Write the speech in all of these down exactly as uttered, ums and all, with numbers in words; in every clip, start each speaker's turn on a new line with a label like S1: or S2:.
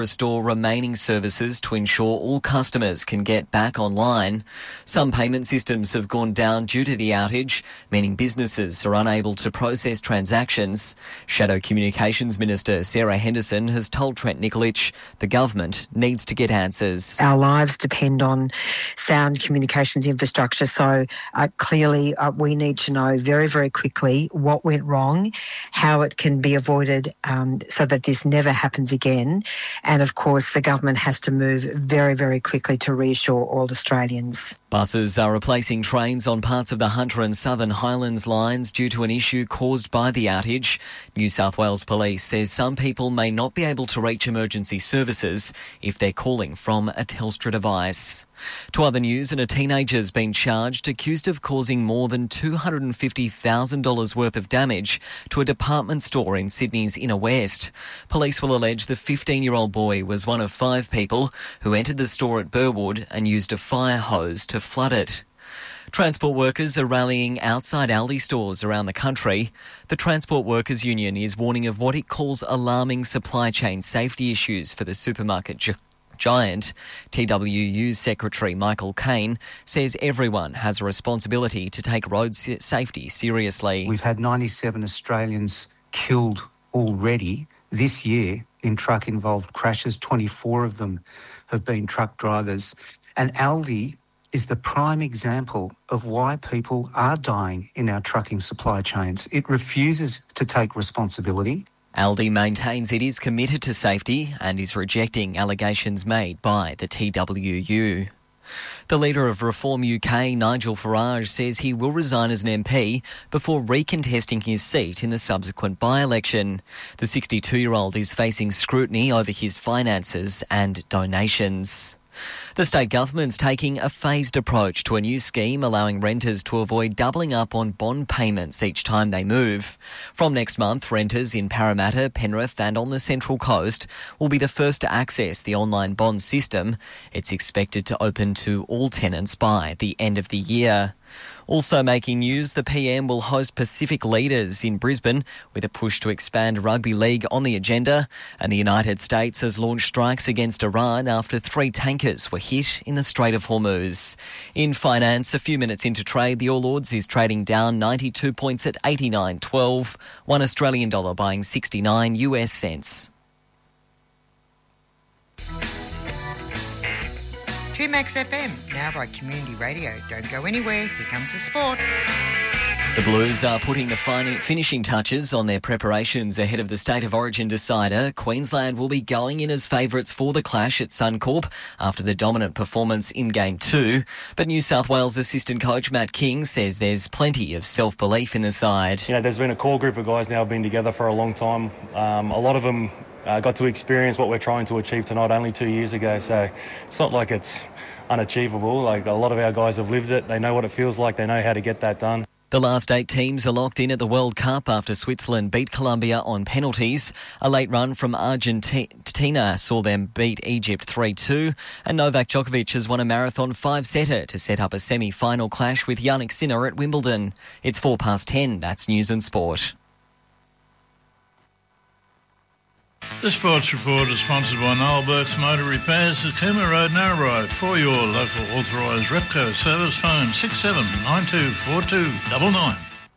S1: restore remaining services to ensure all customers can get back online. Some payment systems have gone down due to the outage, meaning businesses are unable to process transactions. Shadow Communications Minister Sarah Henderson has told Trent Nikolic the government needs to get answers.
S2: Our lives depend on sound communications infrastructure, so uh, clearly uh, we need to know very, very quickly what went wrong, how it can be avoided um, so that this never happens again. And of course, the government has to move very, very quickly to reassure all Australians.
S1: Buses are replacing trains on parts of the Hunter and Southern Highlands lines due to an issue caused by the outage. New South Wales Police says some people may not be able to reach emergency services if they're calling from a Telstra device. To other news, and a teenager's been charged accused of causing more than two hundred fifty thousand dollars worth of damage to a department store in Sydney's Inner West. Police will allege the fifteen-year-old boy was one of five people who entered the store at Burwood and used a fire hose to flood it. Transport workers are rallying outside Aldi stores around the country. The Transport Workers Union is warning of what it calls alarming supply chain safety issues for the supermarket gi- giant. T W U Secretary Michael Caine says everyone has a responsibility to take road safety seriously.
S3: We've had ninety-seven Australians killed already this year in truck-involved crashes. twenty-four of them have been truck drivers. And Aldi is the prime example of why people are dying in our trucking supply chains. It refuses to take responsibility.
S1: Aldi maintains it is committed to safety and is rejecting allegations made by the T W U. The leader of Reform U K, Nigel Farage, says he will resign as an M P before recontesting his seat in the subsequent by-election. The sixty-two-year-old is facing scrutiny over his finances and donations. The state government's taking a phased approach to a new scheme allowing renters to avoid doubling up on bond payments each time they move. From next month, renters in Parramatta, Penrith and on the Central Coast will be the first to access the online bond system. It's expected to open to all tenants by the end of the year. Also making news, the P M will host Pacific leaders in Brisbane with a push to expand rugby league on the agenda. And the United States has launched strikes against Iran after three tankers were hit in the Strait of Hormuz. In finance, a few minutes into trade, the All Ords is trading down ninety-two points at eighty-nine twelve. One Australian dollar buying sixty-nine U S cents.
S4: two Max F M, now by Community Radio. Don't go anywhere, here comes the sport.
S1: The Blues are putting the fin- finishing touches on their preparations ahead of the State of Origin decider. Queensland will be going in as favourites for the clash at Suncorp after the dominant performance in Game two. But New South Wales assistant coach Matt King says there's plenty of self-belief in the side.
S5: You know, there's been a core group of guys now been together for a long time. Um, a lot of them uh, got to experience what we're trying to achieve tonight only two years ago, so it's not like it's unachievable. Like, a lot of our guys have lived it. They know what it feels like. They know how to get that done.
S1: The last eight teams are locked in at the World Cup after Switzerland beat Colombia on penalties. A late run from Argentina saw them beat Egypt three two. And Novak Djokovic has won a marathon five-setter to set up a semi-final clash with Jannik Sinner at Wimbledon. It's four past ten. That's News and Sport.
S6: The Sports Report is sponsored by Noel Burke's Motor Repairs at Cooma Road, Narrabri. For your local authorised Repco service, phone six seven nine two four two nine nine.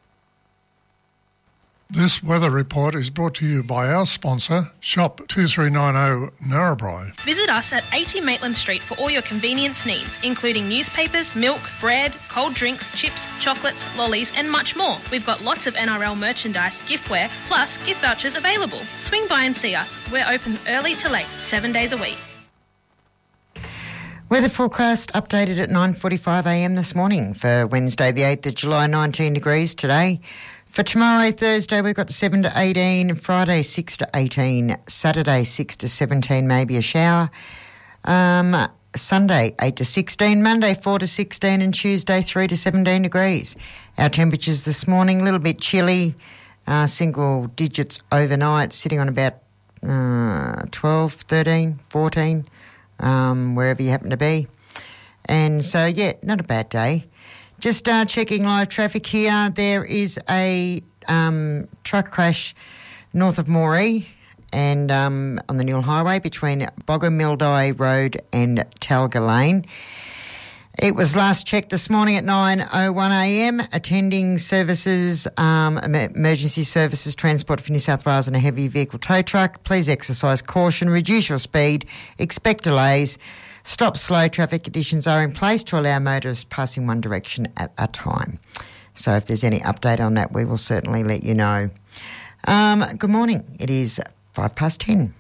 S7: This weather report is brought to you by our sponsor, Shop two three nine zero Narrabri.
S8: Visit us at eighty Maitland Street for all your convenience needs, including newspapers, milk, bread, cold drinks, chips, chocolates, lollies and much more. We've got lots of N R L merchandise, giftware, plus gift vouchers available. Swing by and see us. We're open early to late, seven days a week.
S4: Weather forecast updated at nine forty-five a m this morning for Wednesday the eighth of July, nineteen degrees today. For tomorrow, Thursday, we've got seven to eighteen, Friday six to eighteen, Saturday six to seventeen, maybe a shower, um, Sunday eight to sixteen, Monday four to sixteen and Tuesday three to seventeen degrees. Our temperatures this morning, a little bit chilly, uh, single digits overnight, sitting on about uh, twelve, thirteen, fourteen, um, wherever you happen to be. And so, yeah, not a bad day. Just uh, checking live traffic here. There is a um, truck crash north of Moree and um, on the Newell Highway between Bogomildai Road and Talga Lane. It was last checked this morning at nine oh one a m. Attending services, um, emergency services, Transport for New South Wales and a heavy vehicle tow truck. Please exercise caution, reduce your speed, expect delays. Stop slow traffic conditions are in place to allow motorists passing one direction at a time. So if there's any update on that, we will certainly let you know. Um, good morning. It is five past ten.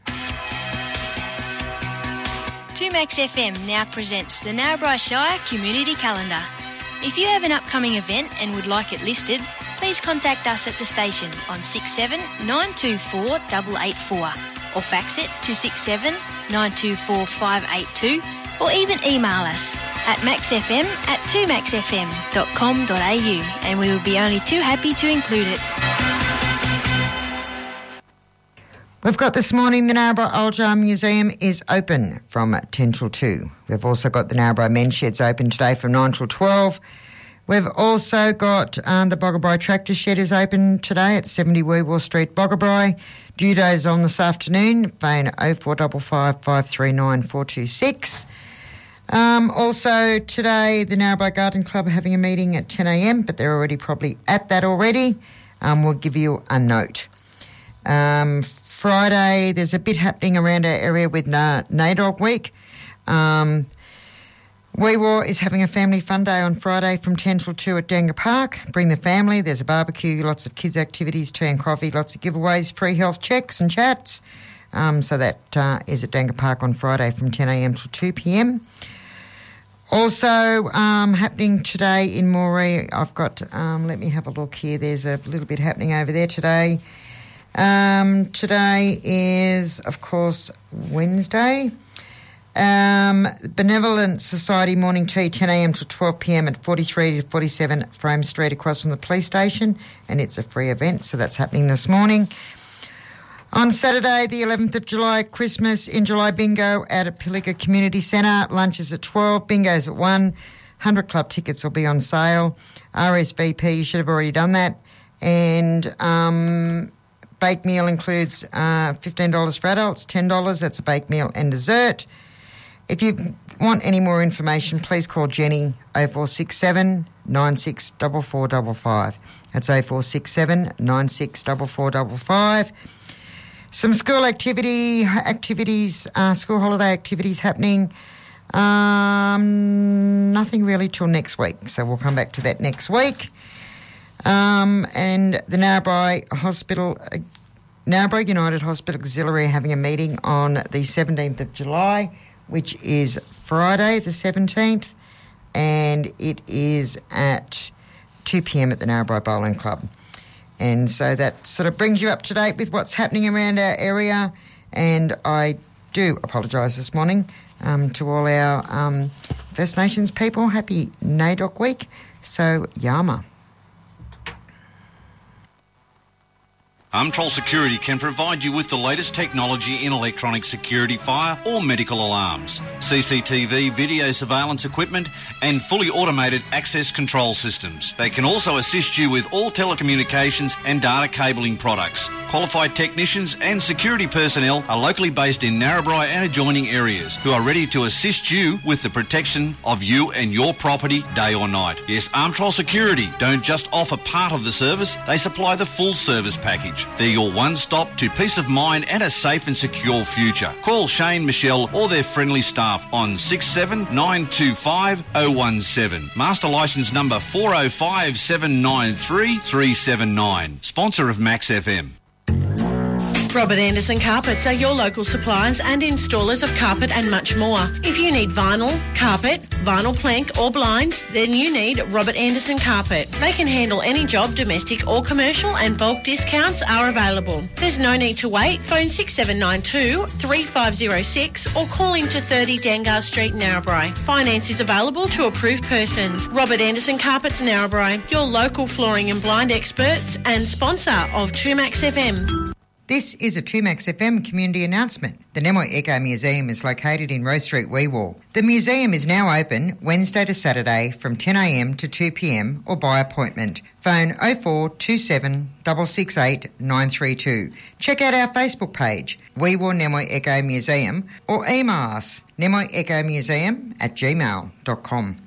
S9: two Max F M now presents the Narrabri Shire Community Calendar. If you have an upcoming event and would like it listed, please contact us at the station on six seven nine two four eight eight four or fax it to six seven nine two four five eight two or even email us at maxfm at two max f m dot com dot a u and we will be only too happy to include it.
S4: We've got this morning the Narrabri Old Jar Museum is open from ten till two. We've also got the Narrabri Men's Sheds open today from nine till twelve. We've also got um, the Boggabri Tractor Shed is open today at seventy Weewell Street, Boggabri. Due day is on this afternoon. Phone oh four five five, five three nine, four two six. Um, also today the Narrabri Garden Club are having a meeting at ten a m, but they're already probably at that already. Um, we'll give you a note. Um, Friday, there's a bit happening around our area with Na- NAIDOG Week. Um, Weewar is having a family fun day on Friday from ten till two at Danga Park. Bring the family. There's a barbecue, lots of kids' activities, tea and coffee, lots of giveaways, free health checks and chats. Um, so that uh, is at Danga Park on Friday from ten a m till two p m. Also um, happening today in Moree, I've got, um, let me have a look here. There's a little bit happening over there today. Um, today is, of course, Wednesday. Um, Benevolent Society Morning Tea, ten a m to twelve p m at forty-three to forty-seven Frome Street across from the police station, and it's a free event, so that's happening this morning. On Saturday, the eleventh of July, Christmas in July bingo out at Pilliga Community Centre. Lunch is at twelve, bingo's at one. one hundred club tickets will be on sale. R S V P, you should have already done that. And um, bake meal includes uh, fifteen dollars for adults, ten dollars, that's a bake meal and dessert. If you want any more information, please call Jenny oh four six seven, nine six four four five five. That's oh four six seven, nine six four four five five. Some school activity activities, uh, school holiday activities happening. Um, nothing really till next week, so we'll come back to that next week. Um, and the Narrabri Hospital, uh, Narrabri United Hospital Auxiliary are having a meeting on the seventeenth of July, which is Friday the seventeenth, and it is at two p m at the Narrabri Bowling Club. And so that sort of brings you up to date with what's happening around our area. And I do apologise this morning um, to all our um, First Nations people. Happy NAIDOC Week. So, Yama.
S10: Armtrol Security can provide you with the latest technology in electronic security, fire or medical alarms, C C T V, video surveillance equipment and fully automated access control systems. They can also assist you with all telecommunications and data cabling products. Qualified technicians and security personnel are locally based in Narrabri and adjoining areas who are ready to assist you with the protection of you and your property day or night. Yes, Armtrol Security don't just offer part of the service, they supply the full service package. They're your one-stop to peace of mind and a safe and secure future. Call Shane, Michelle or their friendly staff on six seven nine two five oh one seven. Master licence number four oh five seven nine three three seven nine. Sponsor of Max F M.
S11: Robert Anderson Carpets are your local suppliers and installers of carpet and much more. If you need vinyl, carpet, vinyl plank or blinds, then you need Robert Anderson Carpet. They can handle any job, domestic or commercial, and bulk discounts are available. There's no need to wait. Phone six seven nine two, three five oh six or call into thirty Dangar Street, Narrabri. Finance is available to approved persons. Robert Anderson Carpets, Narrabri, your local flooring and blind experts and sponsor of two Max F M.
S4: This is a two Max F M community announcement. The Nemoi Eco Museum is located in Rose Street, Weewall. The museum is now open Wednesday to Saturday from ten a m to two p m or by appointment. Phone oh four two seven, six six eight, nine three two. Check out our Facebook page, Weewall Nemoi Eco Museum, or email us, nemoi eco museum at gmail dot com.